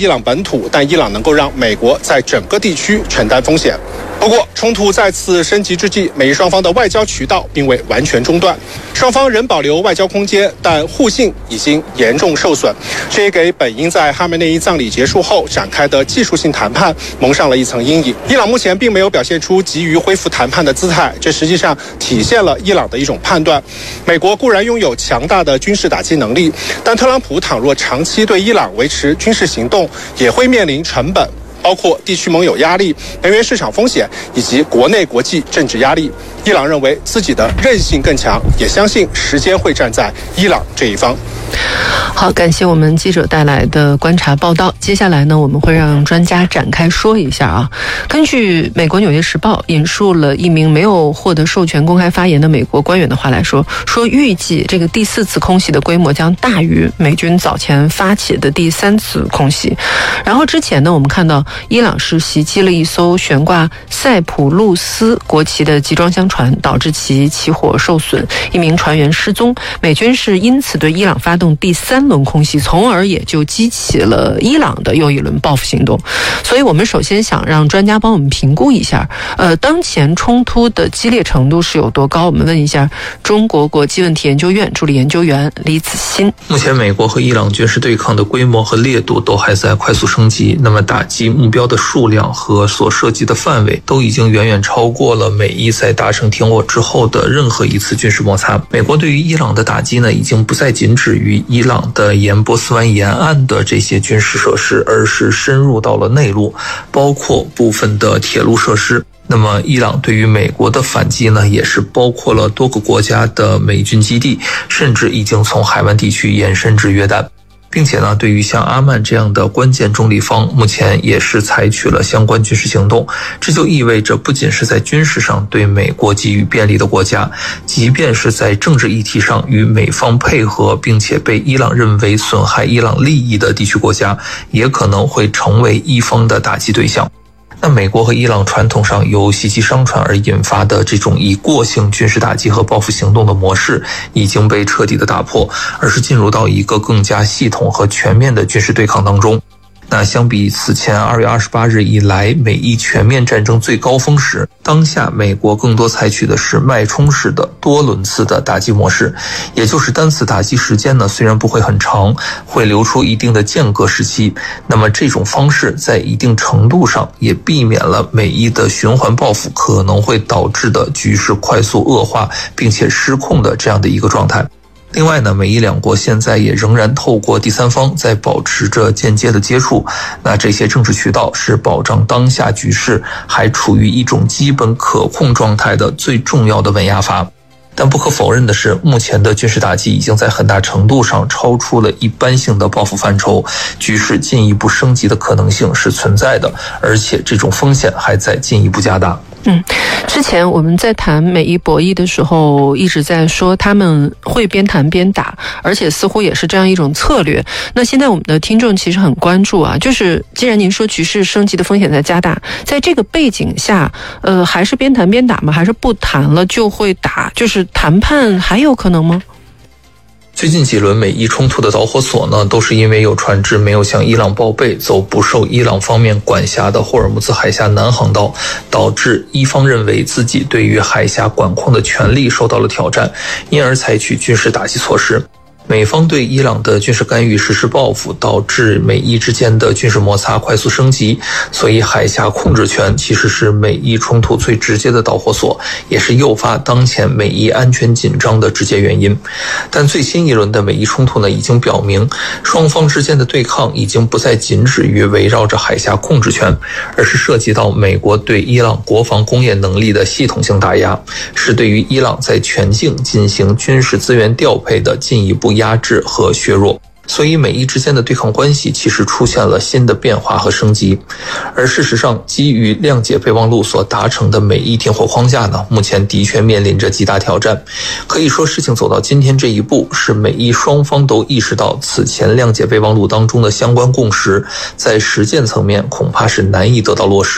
伊朗本土，但伊朗能够让美国在整个地区承担风险。不过，冲突再次升级之际，美伊双方的外交渠道并未完全中断，双方仍保留外交空间，但互信已经严重受损。这也给本应在哈梅内伊葬礼结束后展开的技术性谈判蒙上了一层阴影。伊朗目前并没有表现出急于恢复谈判的姿态，这实际上体现了伊朗的一种判断：美国固然拥有强大的军事打击能力，但特朗普倘若长期对伊朗维持军事行动，也会面临成本，包括地区盟友压力、能源市场风险以及国内国际政治压力。伊朗认为自己的韧性更强，也相信时间会站在伊朗这一方。 好，感谢我们记者带来的观察报道。接下来呢，我们会让专家展开说一下啊。根据美国《纽约时报》引述了一名没有获得授权公开发言的美国官员的话来说，预计这个第4次空袭的规模将大于美军早前发起的第3次空袭。然后之前呢，我们看到伊朗是袭击了一艘悬挂塞浦路斯国旗的集装箱船，导致其起火受损，一名船员失踪。美军是因此对伊朗发动第3轮空袭，从而也就激起了伊朗的又一轮报复行动。所以我们首先想让专家帮我们评估一下，当前冲突的激烈程度是有多高？我们问一下中国国际问题研究院助理研究员李子欣。 目前美国和伊朗军事对抗的规模和烈度都还在快速升级，那么打击目标的数量和所涉及的范围都已经远远超过了美伊在达成停火之后的任何一次军事摩擦。美国对于伊朗的打击呢，已经不再仅止于伊朗的沿波斯湾沿岸的这些军事设施，而是深入到了内陆，包括部分的铁路设施。那么伊朗对于美国的反击呢，也是包括了多个国家的美军基地，甚至已经从海湾地区延伸至约旦。并且呢，对于像阿曼这样的关键中立方，目前也是采取了相关军事行动。这就意味着不仅是在军事上对美国给予便利的国家，即便是在政治议题上与美方配合，并且被伊朗认为损害伊朗利益的地区国家，也可能会成为伊方的打击对象。那美国和伊朗传统上由袭击商船而引发的这种以过性军事打击和报复行动的模式已经被彻底的打破，而是进入到一个更加系统和全面的军事对抗当中。那相比此前2月28日以来美伊全面战争最高峰时，当下美国更多采取的是脉冲式的多轮次的打击模式，也就是单次打击时间呢虽然不会很长，会留出一定的间隔时期。那么这种方式在一定程度上也避免了美伊的循环报复可能会导致的局势快速恶化并且失控的这样的一个状态。另外呢，美伊两国现在也仍然透过第三方在保持着间接的接触，那这些政治渠道是保障当下局势还处于一种基本可控状态的最重要的稳压阀。但不可否认的是，目前的军事打击已经在很大程度上超出了一般性的报复范畴，局势进一步升级的可能性是存在的，而且这种风险还在进一步加大。 之前我们在谈美伊博弈的时候一直在说他们会边谈边打，而且似乎也是这样一种策略。那现在我们的听众其实很关注啊，就是既然您说局势升级的风险在加大，在这个背景下还是边谈边打吗？还是不谈了就会打？就是谈判还有可能吗？ 最近几轮美伊冲突的导火索呢，都是因为有船只没有向伊朗报备，走不受伊朗方面管辖的霍尔木兹海峡南航道，导致伊方认为自己对于海峡管控的权利受到了挑战，因而采取军事打击措施。美方对伊朗的军事干预实施报复，导致美伊之间的军事摩擦快速升级，所以海峡控制权其实是美伊冲突最直接的导火索，也是诱发当前美伊安全紧张的直接原因。但最新一轮的美伊冲突呢，已经表明双方之间的对抗已经不再仅止于围绕着海峡控制权，而是涉及到美国对伊朗国防工业能力的系统性打压，是对于伊朗在全境进行军事资源调配的进一步压制和削弱。所以美伊之间的对抗关系其实出现了新的变化和升级。而事实上，基于谅解备忘录所达成的美伊停火框架呢，目前的确面临着极大挑战。可以说事情走到今天这一步，是美伊双方都意识到此前谅解备忘录当中的相关共识在实践层面恐怕是难以得到落实。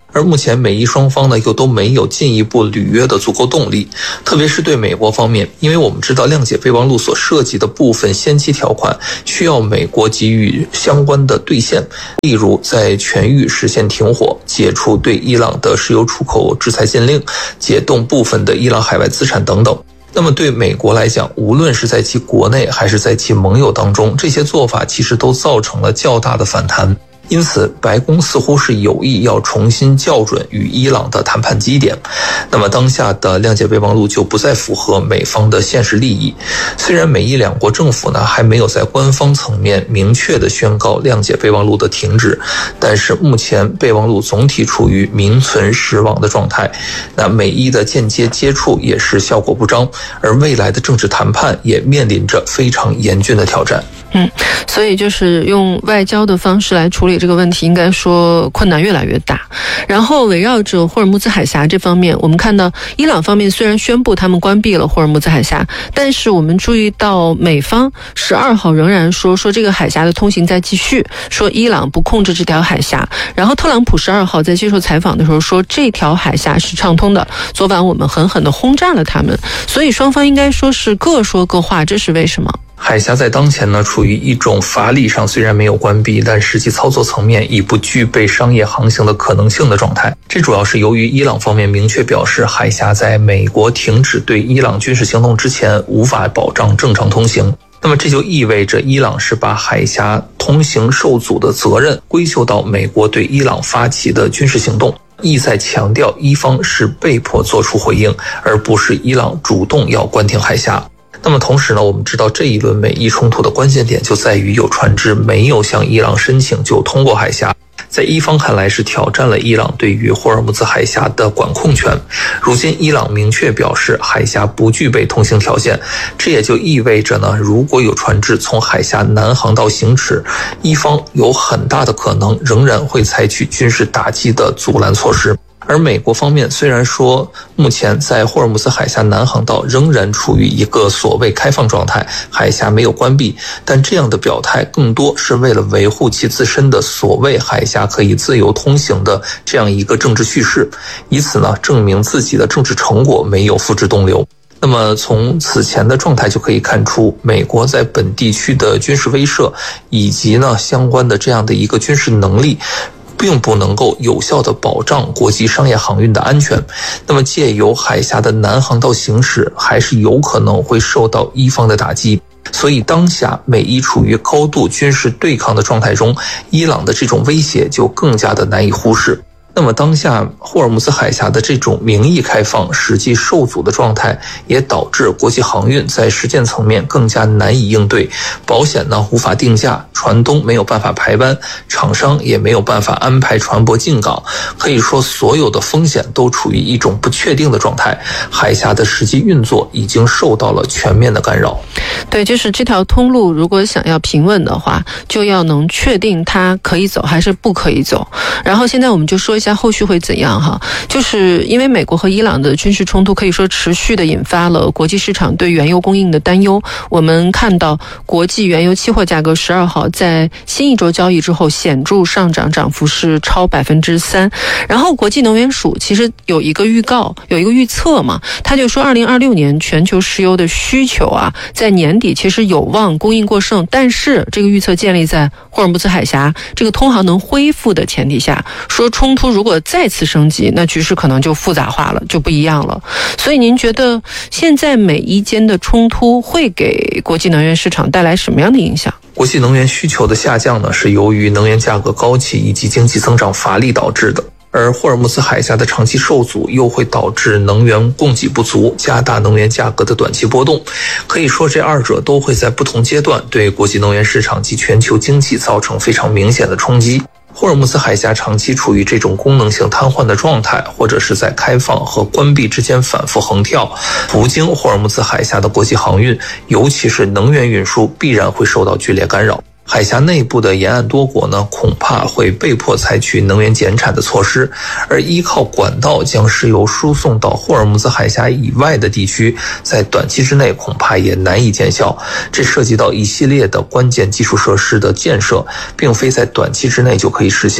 而目前美伊双方呢又都没有进一步履约的足够动力，特别是对美国方面，因为我们知道谅解备忘录所涉及的部分先期条款需要美国给予相关的兑现，例如在全域实现停火、解除对伊朗的石油出口制裁禁令、解冻部分的伊朗海外资产等等。那么对美国来讲，无论是在其国内还是在其盟友当中，这些做法其实都造成了较大的反弹。因此白宫似乎是有意要重新校准与伊朗的谈判基点，那么当下的谅解备忘录就不再符合美方的现实利益。虽然美伊两国政府呢还没有在官方层面明确的宣告谅解备忘录的停止，但是目前备忘录总体处于名存实亡的状态，那美伊的间接接触也是效果不彰，而未来的政治谈判也面临着非常严峻的挑战。 所以就是用外交的方式来处理这个问题，应该说困难越来越大。然后围绕着霍尔木兹海峡这方面，我们看到伊朗方面虽然宣布他们关闭了霍尔木兹海峡，但是我们注意到美方12号仍然说这个海峡的通行在继续，说伊朗不控制这条海峡。然后特朗普12号在接受采访的时候说这条海峡是畅通的，昨晚我们狠狠地轰炸了他们。所以双方应该说是各说各话，这是为什么？ 海峡在当前呢处于一种法理上虽然没有关闭，但实际操作层面已不具备商业航行的可能性的状态。这主要是由于伊朗方面明确表示，海峡在美国停止对伊朗军事行动之前无法保障正常通行。那么这就意味着伊朗是把海峡通行受阻的责任归咎到美国对伊朗发起的军事行动，意在强调伊方是被迫做出回应，而不是伊朗主动要关停海峡。那么同时呢，我们知道这一轮美伊冲突的关键点就在于有船只没有向伊朗申请就通过海峡，在伊方看来是挑战了伊朗对于霍尔木兹海峡的管控权。如今伊朗明确表示海峡不具备通行条件，这也就意味着呢，如果有船只从海峡南航道行驶，伊方有很大的可能仍然会采取军事打击的阻拦措施。而美国方面虽然说目前在霍尔木兹海峡南航道仍然处于一个所谓开放状态，海峡没有关闭，但这样的表态更多是为了维护其自身的所谓海峡可以自由通行的这样一个政治叙事，以此呢证明自己的政治成果没有付之东流。那么从此前的状态就可以看出，美国在本地区的军事威慑以及呢相关的这样的一个军事能力并不能够有效地保障国际商业航运的安全，那么借由海峡的南航道行驶还是有可能会受到伊方的打击。所以当下美伊处于高度军事对抗的状态中，伊朗的这种威胁就更加的难以忽视。那么当下霍尔木兹海峡的这种名义开放实际受阻的状态，也导致国际航运在实践层面更加难以应对，保险呢无法定价，船东没有办法排班，厂商也没有办法安排船舶进港，可以说所有的风险都处于一种不确定的状态，海峡的实际运作已经受到了全面的干扰。 对，就是这条通路如果想要平稳的话，就要能确定它可以走还是不可以走。然后现在我们就说一下后续会怎样哈，就是因为美国和伊朗的军事冲突可以说持续的引发了国际市场对原油供应的担忧。我们看到国际原油期货价格12号在新一周交易之后显著上涨，涨幅是超 3%。 然后国际能源署其实有一个预告，有一个预测嘛，他就说2026年全球石油的需求啊，在年底其实有望供应过剩，但是这个预测建立在霍尔木兹海峡这个通航能恢复的前提下，说冲突如果再次升级，那局势可能就复杂化了，就不一样了。所以您觉得现在美伊间的冲突会给国际能源市场带来什么样的影响？ 国际能源需求的下降呢，是由于能源价格高企以及经济增长乏力导致的。而霍尔木兹海峡的长期受阻又会导致能源供给不足，加大能源价格的短期波动。可以说这二者都会在不同阶段对国际能源市场及全球经济造成非常明显的冲击。霍尔木兹海峡长期处于这种功能性瘫痪的状态，或者是在开放和关闭之间反复横跳，途经霍尔木兹海峡的国际航运，尤其是能源运输必然会受到剧烈干扰。海峡内部的沿岸多国呢，恐怕会被迫采取能源减产的措施，而依靠管道将石油输送到霍尔木兹海峡以外的地区，在短期之内恐怕也难以见效。这涉及到一系列的关键基础设施的建设，并非在短期之内就可以实现。目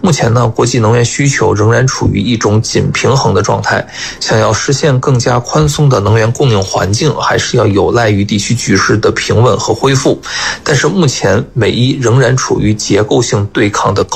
目前呢，国际能源需求仍然处于一种紧平衡的状态，想要实现更加宽松的能源供应环境，还是要有赖于地区局势的平稳和恢复。但是目前美伊仍然处于结构性对抗的